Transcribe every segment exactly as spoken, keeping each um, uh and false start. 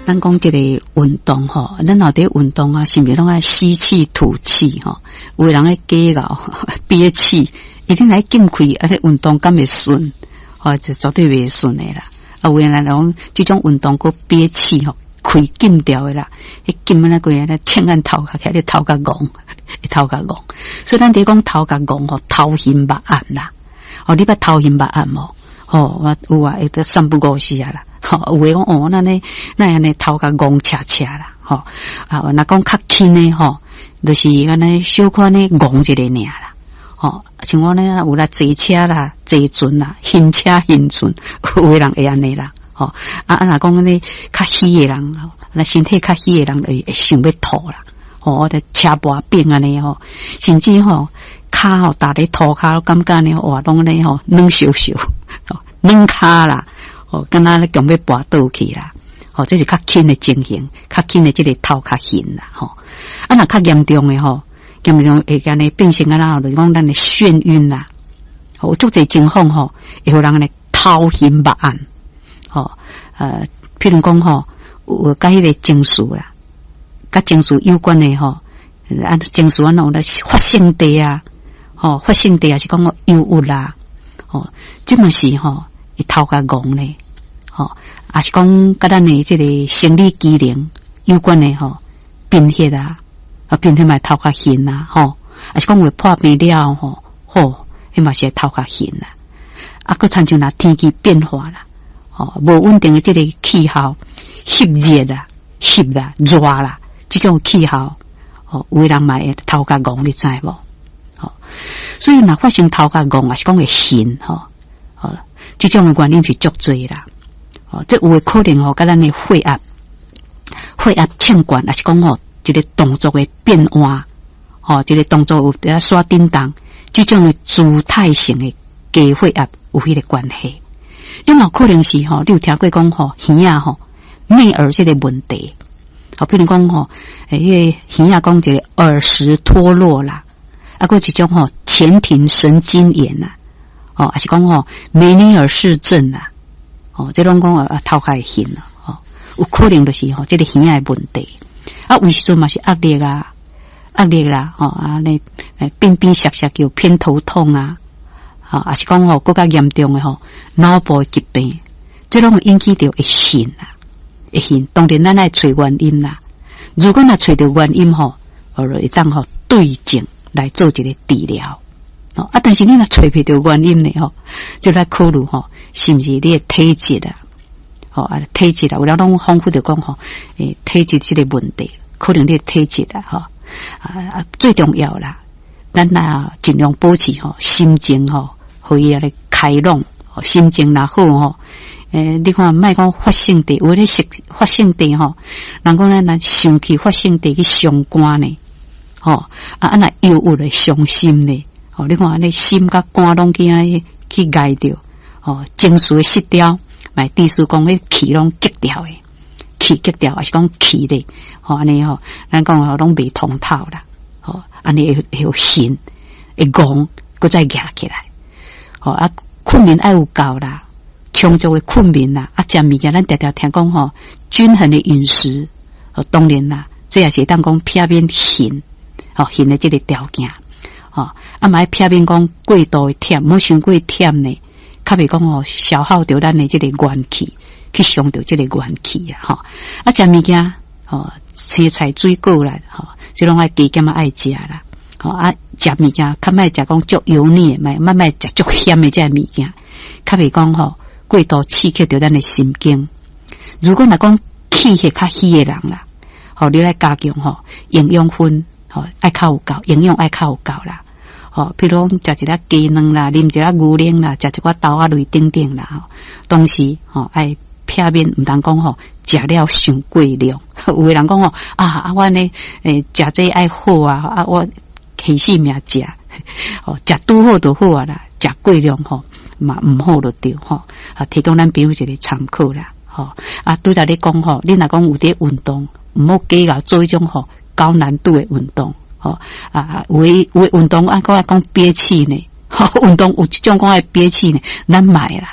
咱讲这个运动吼，咱脑袋运动啊，是不是拢爱吸气吐气吼？有的人爱憋咬憋气，一定来禁开，而且运动敢会顺，吼就绝对袂顺的啦。啊，有的人讲这种运动个憋气吼，开禁掉的啦，迄禁那个咧，千按头壳起来头壳戆，头壳戆。所以咱伫讲头壳戆吼，头晕目暗啦。哦，你捌头晕目暗无？哦，我有啊，会得三不五时啊啦。吼、哦，有诶讲哦，那呢那样呢头壳戆恰恰啦。吼、哦、啊，那讲较轻诶吼，就是安尼小可呢戆一个尔啦。吼、哦，像我呢有啦坐车啦、坐船啦、晕车晕船，有诶人会安尼啦。吼、哦、啊啊，若讲呢较虚诶人，那身体较虚诶人会会想要吐啦。吼、哦，我的车跋病安尼吼，甚至吼骹吼踏咧涂骹，感觉呢哇拢咧吼软烧烧，吼软骹啦。哦，敢若咧强要跋倒去啦，哦，这是较轻的情形，较轻的这个头较晕啦，吼、哦。啊，若较严重的吼，严重会干呢变成啊啦，就是讲咱的眩晕啦，哦，有足侪情况吼，会互人呢头晕目暗，吼、哦，呃，譬如讲吼，有甲迄个情绪啦，甲情绪有关的吼，啊，情绪啊那种咧发性地啊，吼、哦，发性地啊是讲个忧郁啦，哦，这嘛是吼。伊头壳戆咧，吼，也是讲甲咱诶即个生理机能有关诶吼，贫血啊，啊贫血嘛头壳晕啊，吼，也是讲会破病了吼，吼，迄嘛是头壳晕啦，啊，佮参像啦天气变化啦，吼，无稳定诶即个气候，湿热啦、湿啦、热啦，即种气候，吼，有诶人嘛会头壳戆，你知无？吼，所以若发生头壳戆，也是讲会晕吼，好了。这种的原因是足多啦，哦，这有的可能吼，甲咱的血压、血压欠管，也是讲吼，一个动作的变化，哦，一个动作有在刷叮当，这种的姿态性的低血压有迄个关系。另外可能是吼，你有听过讲吼，耳仔吼内耳这个问题，好，比如讲吼，诶，迄个耳仔讲一个耳石脱落啦，啊，个一种吼前庭神经炎啦。哦，还是讲吼梅尼尔氏症啊，哦，这种讲啊头壳会晕啊，哦，有可能就是吼这个耳仔的问题，啊，有时阵嘛是压力啊，压力啦，吼啊，那诶边边涩涩叫偏头痛啊，啊，还是讲吼更加严重的吼脑部疾病，这种引起到会晕啊，会晕。当然咱爱找原因啦，如果若找到原因吼，哦，会当吼对症来做一个治疗。啊，但是你若找不到原因呢吼，就来考虑吼，是不是你的体质啊？吼啊，体质啊，有了拢丰富的讲吼，诶，体质这个问题，可能你的体质啊，吼啊，最重要啦，咱啊尽量保持吼心情吼，可以来开朗，心情若好吼，诶，你看莫讲发性地，有咧是发性地吼，人讲咱咱想起发性地去伤肝呢，吼啊啊那忧郁咧伤心呢。哦，你看安尼心甲肝拢去安尼去挨着，哦，情绪失调，买地书讲迄气拢激掉诶，气激掉还是讲气咧，哦安尼吼，咱讲吼拢未通透啦，哦安尼会会有心，会戆，搁再夹起来，哦啊困眠爱有够啦，充足诶困眠啦，啊食物件咱常常听讲吼，均衡诶饮食，哦当然啦，这也是当讲避免晕，哦晕诶这个条件。哦，啊，买偏偏讲过度的忝，莫伤过忝呢，较袂讲哦，消耗掉咱的这个元气，去伤到这个元气啊，哈、哦！啊，食物件，哦，青菜水果啦，哈、哦，这种爱加减啊爱食啦，哦啊，食物件较莫食讲足油腻，莫莫莫食足咸的这物件，较袂讲吼过度刺激到咱的神经。如果若讲气血较虚的人啦，哦，你来加强吼营养分，哦，爱较有够，营养爱较有够啦。哦，譬如讲食一粒鸡卵啦，啉一粒牛奶啦，食一寡豆啊类等等啦，吼，同时吼爱避免毋通讲吼食了伤过量，有诶人讲吼啊啊，我呢诶食这爱好啊，啊我起死命食，哦食拄好就好啊啦，食过量吼嘛毋好就对吼，啊提供咱朋友一个参考啦，吼啊拄则咧讲吼，你若讲有伫运动，毋好计较做迄种吼高难度诶运动。哦啊，有诶有诶运动啊，讲讲憋气呢，吼、哦，运动有即种讲爱憋气呢，咱买啦，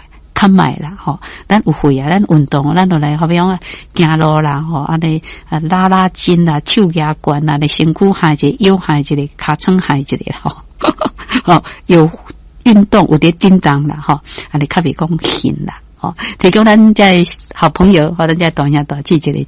较慢啦吼，咱有会啊，咱运动，咱就来好比讲啊，行路啦吼，安尼啊拉拉筋啦，手压关啦，你身躯下一个，腰下一个，骹床下一个吼，吼有运动有啲叮当啦吼，安尼较袂讲闲啦吼，提供咱这好朋友或者这大兄大姐一个